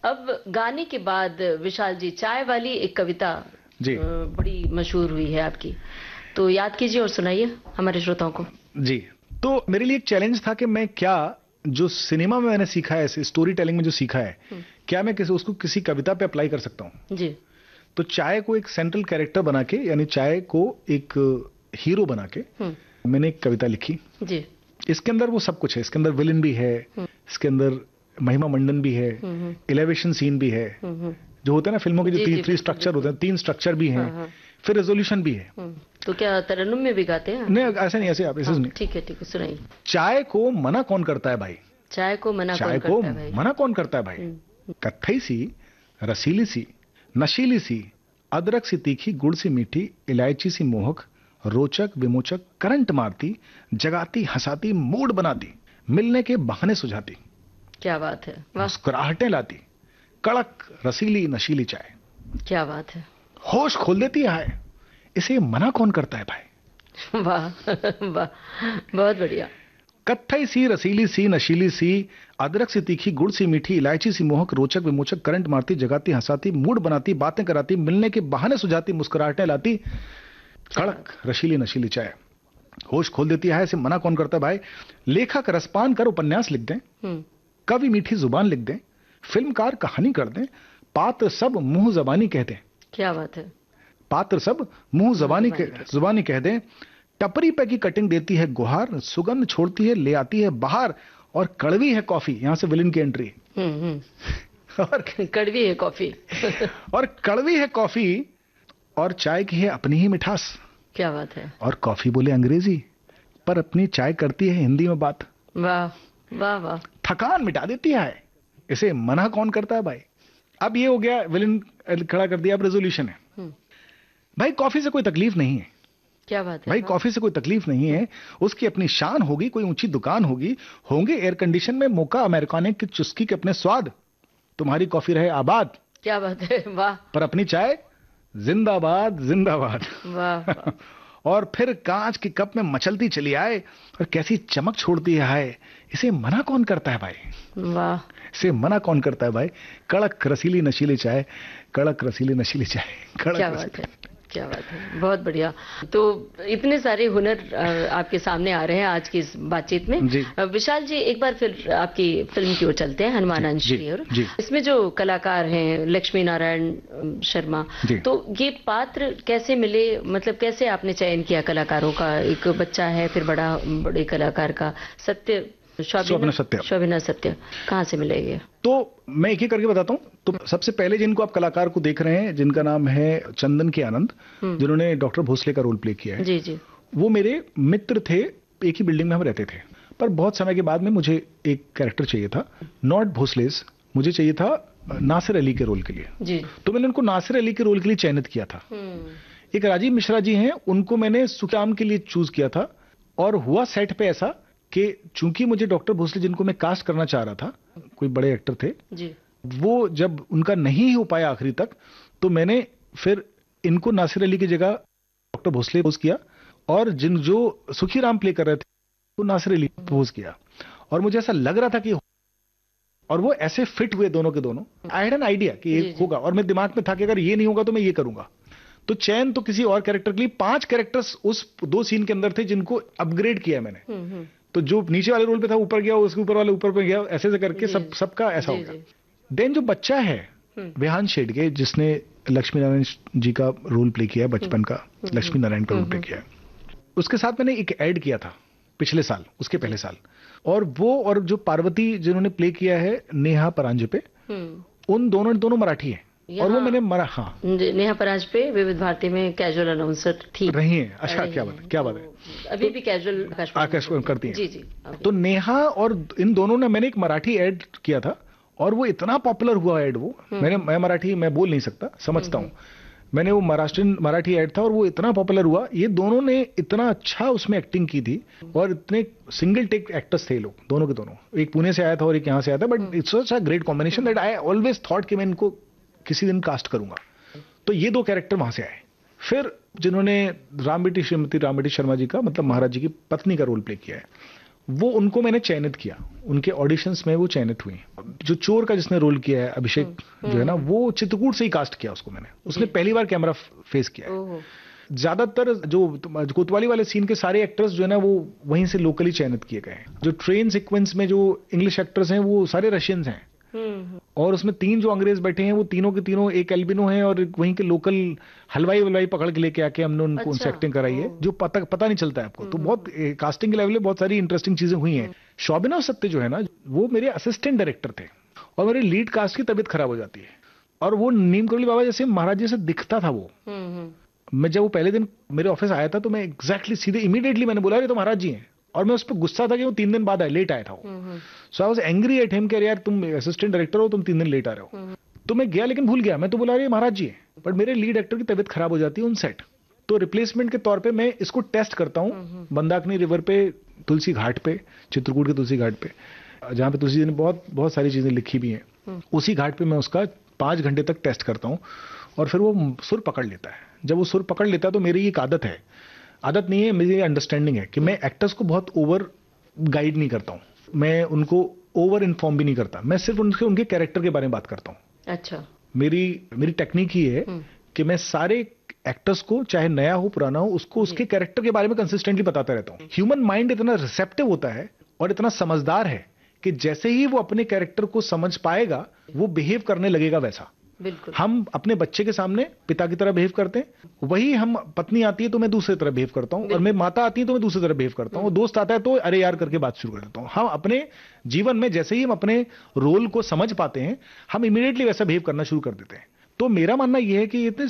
अब गाने के बाद विशाल जी, चाय वाली एक कविता जी बड़ी मशहूर हुई है आपकी, तो याद कीजिए और सुनाइए हमारे श्रोताओं को। जी। तो मेरे लिए एक चैलेंज था कि मैं क्या जो सिनेमा में मैंने सीखा है, स्टोरी टेलिंग में जो सीखा है, क्या मैं उसको किसी कविता पे अप्लाई कर सकता हूँ। जी। तो चाय को एक सेंट्रल कैरेक्टर बना के, यानी चाय को एक हीरो बना के मैंने एक कविता लिखी। जी। इसके अंदर वो सब कुछ है, इसके अंदर विलन भी है, इसके अंदर महिमा मंडन भी है, एलिवेशन सीन भी है, जो होता है ना फिल्मों के जो थ्री स्ट्रक्चर होते हैं, 3 स्ट्रक्चर भी हैं, फिर रेजोल्यूशन भी है। तो क्या तरन्नुम में भी गाते हैं? नहीं, ऐसे नहीं, ऐसे आप ऐसे सुनिए। ठीक है सुनाइए। चाय को मना कौन करता है भाई, चाय को मना चाय कौन को करता है भाई? मना कौन करता है भाई। कत्थई सी, रसीली सी, नशीली सी, अदरक सी तीखी, गुड़ सी मीठी, इलायची सी मोहक, रोचक विमोचक, करंट मारती, जगाती हंसाती, मूड बनाती, मिलने के बहाने सुझाती। क्या बात है, वाह। मुस्कुराहटें लाती, कड़क रसीली नशीली चाय, क्या बात है, होश खोल देती है, इसे मना कौन करता है भाई। वाह वाह, बहुत बढ़िया। कत्थई सी, रसीली सी, नशीली सी, अदरक सी तीखी, गुड़ सी मीठी, इलायची सी मोहक, रोचक विमोचक, करंट मारती, जगाती हंसाती, मूड बनाती, बातें कराती, मिलने के बहाने सुझाती, मुस्कुराहटें लाती, कड़क रशीली नशीली चाय, होश खोल देती है, इसे मना कौन करता है भाई। लेखक रसपान कर उपन्यास लिख दें, कवि मीठी जुबान लिख दें, फिल्मकार कहानी कर दें, पात्र सब मुंह जबानी कह दें। क्या बात है, पात्र सब मुंह जुबानी कह दें, टपरी पे की कटिंग देती है गुहार, सुगंध छोड़ती है ले आती है बाहर, और कड़वी है कॉफी, यहां से विलन की एंट्री। और कड़वी है कॉफी और कड़वी है कॉफी, और चाय की है अपनी ही मिठास। क्या बात है। और कॉफी बोले अंग्रेजी, पर अपनी चाय करती है हिंदी में बात। वाह वाह वाह, थकान मिटा देती है, इसे मना कौन करता है भाई। अब ये हो गया, विलन खड़ा कर दिया, अब रेजोल्यूशन है। भाई कॉफी से कोई तकलीफ नहीं है। क्या बात है भाई, कॉफी से कोई तकलीफ नहीं है, उसकी अपनी शान होगी, कोई ऊंची दुकान होगी, होंगे एयर कंडीशन में मोका अमेरिकाने की चुस्की के अपने स्वाद, तुम्हारी कॉफी रहे आबाद। क्या बात है, वाह। पर अपनी चाय जिंदाबाद जिंदाबाद। वाह। और फिर कांच के कप में मचलती चली आए, और कैसी चमक छोड़ती है, इसे मना कौन करता है भाई। वाह, इसे मना कौन करता है भाई। कड़क रसीली नशीली चाय, कड़क रसीली नशीली चाय, कड़क। क्या बात है, क्या बात है, बहुत बढ़िया। तो इतने सारे हुनर आपके सामने आ रहे हैं आज की इस बातचीत में। विशाल जी, एक बार फिर आपकी फिल्म की ओर चलते हैं, हनुमान अंश की ओर। इसमें जो कलाकार हैं, लक्ष्मी नारायण शर्मा, तो ये पात्र कैसे मिले, मतलब कैसे आपने चयन किया कलाकारों का? एक बच्चा है, फिर बड़े कलाकार का, शोभना सत्य, कहाँ से मिलेगी? तो मैं एक ही करके बताता हूँ। तो सबसे पहले जिनको आप कलाकार को देख रहे हैं, जिनका नाम है चंदन के आनंद, जिन्होंने डॉक्टर भोसले का रोल प्ले किया है, जी जी, वो मेरे मित्र थे, एक ही बिल्डिंग में हम रहते थे। पर बहुत समय के बाद में मुझे एक कैरेक्टर चाहिए था, नॉट भोसलेस, मुझे चाहिए था नासिर अली के रोल के लिए जी। तो मैंने उनको नासिर अली के रोल के लिए चयनित किया था। एक राजीव मिश्रा जी हैं, उनको मैंने सुकाम के लिए चूज किया था। और हुआ सेट पे ऐसा कि चूंकि मुझे डॉक्टर भोसले, जिनको मैं कास्ट करना चाह रहा था, कोई बड़े एक्टर थे जी, वो जब उनका नहीं हो पाया आखिरी तक, तो मैंने फिर इनको नासिर अली की जगह डॉक्टर भोसले पोज किया, और जो सुखी राम प्ले कर रहे थे तो नासिर अली पोज किया। और मुझे ऐसा लग रहा था कि, और वो ऐसे फिट हुए दोनों के दोनों। आई हैड एन आइडिया कि ये होगा, और मेरे दिमाग में था कि अगर ये नहीं होगा तो मैं ये करूंगा। तो चयन तो किसी और कैरेक्टर के लिए, 5 कैरेक्टर्स उस 2 सीन के अंदर थे जिनको अपग्रेड किया मैंने। तो जो नीचे वाले रोल पे था ऊपर गया, उसके ऊपर वाले ऊपर पे गया, ऐसे से करके सबका ऐसा हो गया। देन जो बच्चा है विहान शेडगे, जिसने लक्ष्मी नारायण जी का रोल प्ले किया, बचपन का लक्ष्मी नारायण का रोल प्ले किया, उसके साथ मैंने एक ऐड किया था पिछले साल, उसके पहले साल। और वो, और जो पार्वती जिन्होंने प्ले किया है नेहा परांजपे, उन दोनों मराठी है। और वो मैंने नेहा परांजपे विविध भारती में कैजुअल अनाउंसर थी, रही है। अच्छा, क्या बात है, अभी भी कैजुअल आकाशवाणी करती है। जी जी। तो नेहा और इन दोनों ने, मैंने एक मराठी ऐड किया था, और वो इतना पॉपुलर हुआ ऐड, वो मैं मराठी मैं बोल नहीं सकता, समझता हूँ। मैंने वो मराठी ऐड था, और वो इतना पॉपुलर हुआ। ये दोनों ने इतना अच्छा उसमें एक्टिंग की थी, और इतने सिंगल टेक एक्टर्स थे लोग, दोनों के दोनों। एक पुणे से आया था और एक यहाँ से आया था, but it's such a great combination that I always thought कि मैं इनको किसी दिन कास्ट करूंगा। तो ये 2 कैरेक्टर वहां से आए। फिर जिन्होंने श्रीमती राम बेटी शर्मा जी का, मतलब महाराज जी की पत्नी का रोल प्ले किया है, वो उनको मैंने चयनित किया, उनके ऑडिशंस में वो चयनित हुई। जो चोर का जिसने रोल किया है अभिषेक जो है ना, वो चित्रकूट से ही कास्ट किया उसको मैंने, उसने पहली बार कैमरा फेस किया है। ज्यादातर जो कोतवाली वाले सीन के सारे एक्टर्स जो है ना वो वहीं से लोकली चयनित किए गए हैं। जो ट्रेन सीक्वेंस में जो इंग्लिश एक्टर्स हैं वो सारे रशियंस हैं, और उसमें 3 जो अंग्रेज बैठे हैं वो तीनों के तीनों एक एल्बिनो हैं और वहीं के लोकल हलवाई पकड़ के लेके आके हमने उनको उनसे एक्टिंग कराई है, जो पता नहीं चलता है आपको। तो बहुत कास्टिंग के लेवल पे बहुत सारी इंटरेस्टिंग चीजें हुई हैं। शोभना सत्य जो है ना, वो मेरे असिस्टेंट डायरेक्टर थे, और मेरे लीड कास्ट की तबीयत खराब हो जाती है, और वो नीम करौली बाबा जैसे महाराज जी से दिखता था वो। मैं जब वो पहले दिन मेरे ऑफिस आया था तो मैं एग्जैक्टली सीधे इमीडिएटली मैंने बोला, अरे तो महाराज जी हैं, और मैं उस पर गुस्सा था कि वो 3 दिन बाद आए, लेट आया था वो। सो I was angry at him कि यार तुम असिस्टेंट डायरेक्टर हो, तुम 3 दिन लेट आ रहे हो। तो मैं गया लेकिन भूल गया, मैं तो बोला अरे महाराज जी हैं, बट मेरे लीड एक्टर की तबीयत खराब हो जाती है उन सेट। तो रिप्लेसमेंट के तौर पे मैं इसको टेस्ट करता हूँ मंदाकिनी रिवर पे, तुलसी घाट पे, चित्रकूट के तुलसी घाट पे, जहाँ पे तुलसी जी ने बहुत सारी चीजें लिखी भी हैं। उसी घाट पे मैं उसका 5 घंटे तक टेस्ट करता हूँ, और फिर वो सुर पकड़ लेता है। जब वो सुर पकड़ लेता है तो मेरी एक आदत नहीं है, मेरी अंडरस्टैंडिंग है कि मैं एक्टर्स को बहुत ओवर गाइड नहीं करता हूँ, मैं उनको ओवर इन्फॉर्म भी नहीं करता, मैं सिर्फ उनके कैरेक्टर के बारे में बात करता हूँ। अच्छा। मेरी टेक्निक ही है कि मैं सारे एक्टर्स को, चाहे नया हो पुराना हो, उसको उसके कैरेक्टर के बारे में कंसिस्टेंटली बताता रहता हूँ। ह्यूमन माइंड इतना रिसेप्टिव होता है और इतना समझदार है कि जैसे ही वो अपने कैरेक्टर को समझ पाएगा वो बिहेव करने लगेगा वैसा। बिल्कुल। हम अपने बच्चे के सामने पिता की तरह बिहेव करते हैं, वही हम पत्नी आती है तो मैं दूसरी तरह बिहेव करता हूं, और मैं माता आती है तो मैं दूसरी तरह बिहेव करता हूं, दोस्त आता है तो अरे यार करके बात शुरू कर देता हूं। हम अपने जीवन में जैसे ही हम अपने रोल को समझ पाते हैं, हम इमीडिएटली वैसा बिहेव करना शुरू कर देते हैं। तो मेरा मानना यह है कि इतने